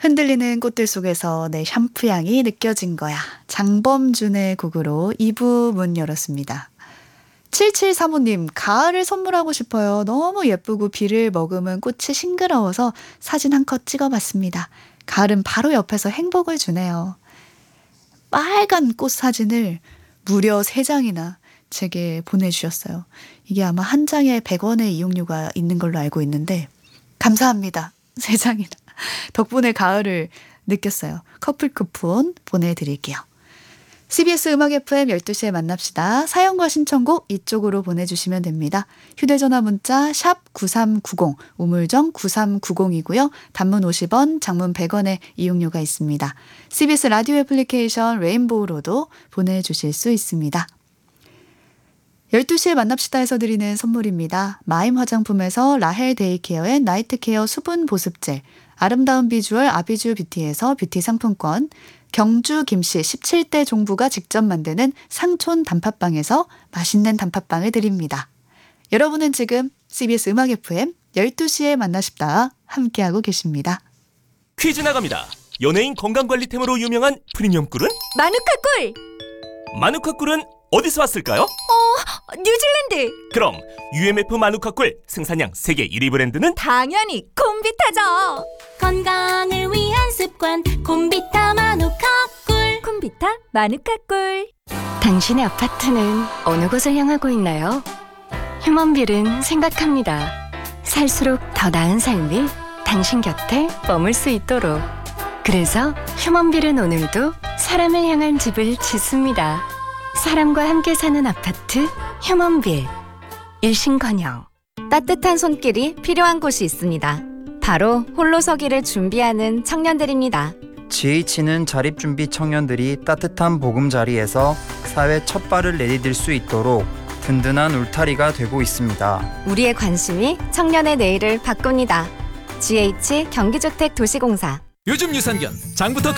흔들리는 꽃들 속에서 내 샴푸 향이 느껴진 거야. 장범준의 곡으로 2부 문 열었습니다. 7735님, 가을을 선물하고 싶어요. 너무 예쁘고 비를 머금은 꽃이 싱그러워서 사진 한 컷 찍어봤습니다. 가을은 바로 옆에서 행복을 주네요. 빨간 꽃 사진을 무려 3장이나 제게 보내주셨어요. 이게 아마 한 장에 100원의 이용료가 있는 걸로 알고 있는데 감사합니다. 3장이나. 덕분에 가을을 느꼈어요. 커플 쿠폰 보내드릴게요. CBS 음악 FM 12시에 만납시다. 사연과 신청곡 이쪽으로 보내주시면 됩니다. 휴대전화 문자 샵 9390, 우물정 9390이고요. 단문 50원, 장문 100원의 이용료가 있습니다. CBS 라디오 애플리케이션 레인보우로도 보내주실 수 있습니다. 12시에 만납시다에서 드리는 선물입니다. 마임 화장품에서 라헬 데이케어의 나이트케어 수분 보습젤, 아름다운 비주얼 아비주 뷰티에서 뷰티 상품권, 경주 김씨 17대 종부가 직접 만드는 상촌 단팥빵에서 맛있는 단팥빵을 드립니다. 여러분은 지금 CBS 음악 FM 12시에 만나십다 함께하고 계십니다. 퀴즈 나갑니다. 연예인 건강관리템으로 유명한 프리미엄 꿀은? 마누카 꿀! 마누카 꿀은 어디서 왔을까요? 뉴질랜드! 그럼 UMF 마누카 꿀 생산량 세계 1위 브랜드는? 당연히 콤비타죠! 건강을 위한 습관 콤비타 마누카 꿀. 콤비타 마누카 꿀. 당신의 아파트는 어느 곳을 향하고 있나요? 휴먼빌은 생각합니다. 살수록 더 나은 삶이 당신 곁에 머물 수 있도록. 그래서 휴먼빌은 오늘도 사람을 향한 집을 짓습니다. 사람과 함께 사는 아파트 휴먼빌. 일신건영. 따뜻한 손길이 필요한 곳이 있습니다. 바로 홀로서기를 준비하는 청년들입니다. GH는 자립준비 청년들이 따뜻한 보금자리에서 사회 첫 발을 내디딜 수 있도록 든든한 울타리가 되고 있습니다. 우리의 관심이 청년의 내일을 바꿉니다. GH 경기주택도시공사. 요즘 유산균 장부터